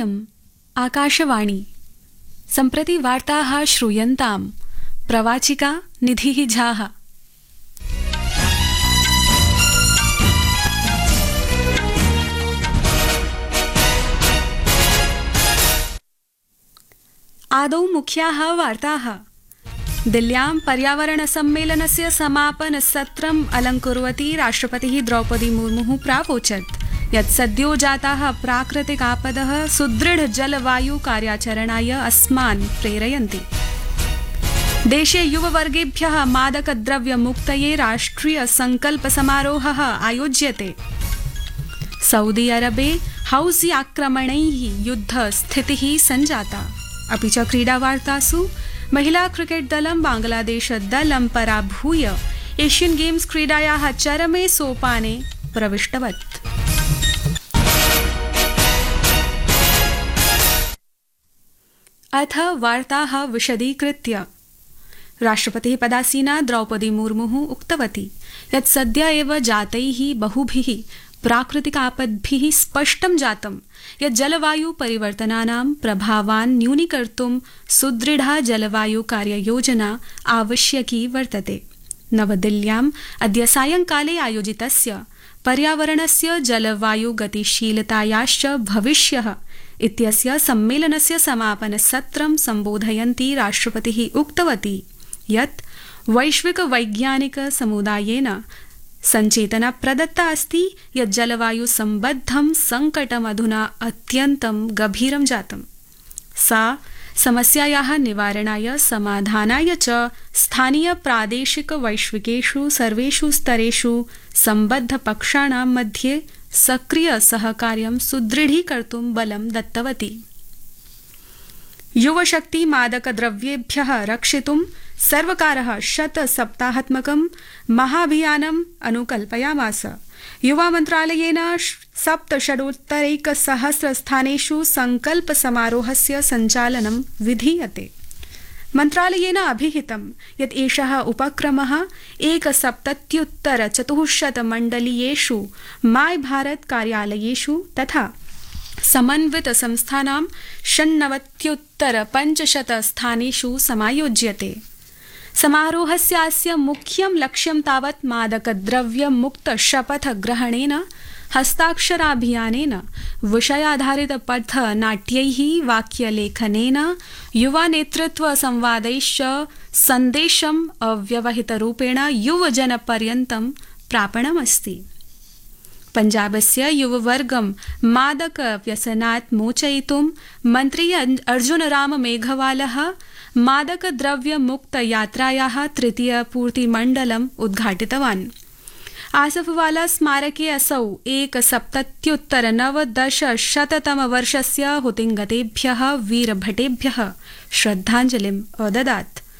इयम् आकाशवाणी सम्प्रति वार्ताः श्रूयन्ताम् प्रवाचिका निधिः झाः। आदौ मुख्याः वार्ताः। दिल्ल्यां पर्यावरणसम्मेलनस्य समापनसत्रम् अलङ्कुर्वती राष्ट्रपतिः द्रौपदी मुर्मुः प्रावोचत् यत् सद्यो जाताः प्राकृतिकापदः सुदृढजलवायुकार्याचरणाय अस्मान् प्रेरयन्ति। देशे युववर्गेभ्यः मादकद्रव्यमुक्तये राष्ट्रियसङ्कल्पसमारोहः आयोज्यते। सऊदी अरबे हौज़ी आक्रमणैः युद्धस्थितिः सञ्जाता। अपि च क्रीडावार्तासु महिला क्रिकेट् दलं बांग्लादेशदलं पराभूय एशियन् गेम्स् क्रीडायाः चरमे सोपाने प्रविष्टवत्। अथ वार्ताः विशदीकृत्य। राष्ट्रपतिः पदासीना द्रौपदी मुर्मुः उक्तवती यत् सद्य एव जातैः बहुभिः प्राकृतिकापद्भिः स्पष्टं जातं यत् जलवायुपरिवर्तनानां प्रभावान् न्यूनीकर्तुं सुदृढा जलवायुकार्ययोजना आवश्यकी वर्तते। नवदिल्ल्याम् अद्य सायंकाले आयोजितस्य पर्यावरणस्य जलवायुगतिशीलतायाश्च भविष्यः इत्यस्य सम्मेलनस्य समापनसत्रं सम्बोधयन्ती राष्ट्रपतिः उक्तवती यत् वैश्विकवैज्ञानिकसमुदायेन सञ्चेतना प्रदत्ता अस्ति यत् जलवायुसम्बद्धं सङ्कटमधुना अत्यन्तं गभीरं जातम्। सा समस्यायाः निवारणाय समाधानाय च स्थानीयप्रादेशिकवैश्विकेषु सर्वेषु स्तरेषु सम्बद्धपक्षाणां मध्ये सक्रियसहकार्यं सुदृढीकर्तुं बलं दत्तवती। युवशक्ति मादकद्रव्येभ्यः रक्षितुं सर्वकारः 100 सप्ताहात्मकं महाभियानम् अनुकल्पयामास। युवामन्त्रालयेन 67 स्थानेषु सङ्कल्पसमारोहस्य सञ्चालनं विधीयते। मन्त्रालयेन अभिहितं यत् एषः उपक्रमः 170 मण्डलीयेषु माय भारत कार्यालयेषु तथा समन्वित संस्थानां 96 स्थानेषु समायोज्यते। समारोहस्यास्य मुख्यं लक्ष्यं तावत् मादकद्रव्यमुक्तशपथग्रहणेन हस्ताक्षराभियानेन विषयाधारितपथनाट्यैः वाक्यलेखनेन युवानेतृत्वसंवादैश्च सन्देशम् अव्यवहितरूपेण युवजनपर्यन्तं प्रापणमस्ति। पञ्जाबस्य युववर्गं मादकव्यसनात् मोचयितुं मन्त्री अर्जुनराम मेघवालः मादकद्रव्यमुक्तयात्रायाः तृतीयपूर्तिमण्डलम् उद्घाटितवान्। आसफवाला स्मारके असौ 170 वर्षस्य हुतिङ्गतेभ्यः वीरभटेभ्यः श्रद्धाञ्जलिम् अददात्।